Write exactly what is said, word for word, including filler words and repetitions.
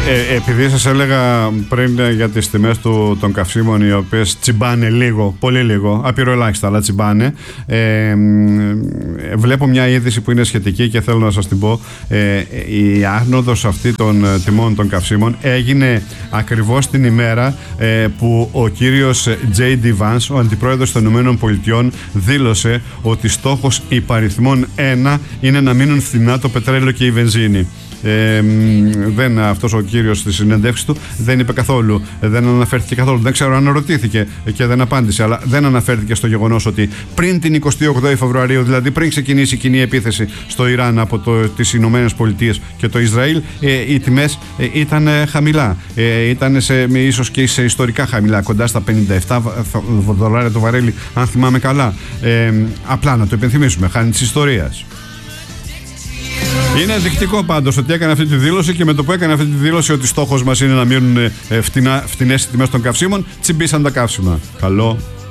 Ε, επειδή σας έλεγα πριν για τις τιμές του, των καυσίμων, οι οποίες τσιμπάνε λίγο, πολύ λίγο, απειροελάχιστα, αλλά τσιμπάνε, ε, βλέπω μια είδηση που είναι σχετική και θέλω να σας την πω. Ε, η άνοδος αυτή των τιμών των καυσίμων έγινε ακριβώς την ημέρα ε, που ο κύριος τζέι ντι Vance, ο αντιπρόεδρος των Ηνωμένων Πολιτειών, δήλωσε ότι στόχος υπαριθμών ένα είναι να μείνουν φθηνά το πετρέλαιο και η βενζίνη. Ε, δεν, αυτός ο κύριος στη συνέντευξη του δεν είπε καθόλου, δεν αναφέρθηκε καθόλου, δεν ξέρω αν ρωτήθηκε και δεν απάντησε, αλλά δεν αναφέρθηκε στο γεγονός ότι πριν την εικοστή ογδόη Φεβρουαρίου, δηλαδή πριν ξεκινήσει η κοινή επίθεση στο Ιράν από το, τις Ηνωμένες Πολιτείες και το Ισραήλ, ε, οι τιμές ε, ήταν χαμηλά, ε, ήταν σε, ίσως και σε ιστορικά χαμηλά, κοντά στα πενήντα επτά δολάρια το βαρέλι, αν θυμάμαι καλά. Ε, απλά να το υπενθυμίσουμε, χάνει της ιστορίας. Είναι ενδεικτικό πάντως ότι έκανε αυτή τη δήλωση, και με το που έκανε αυτή τη δήλωση ότι στόχος μας είναι να μείνουν φτηνά, φτηνές οι τιμές των καυσίμων, τσιμπήσαν τα καύσιμα. Καλό.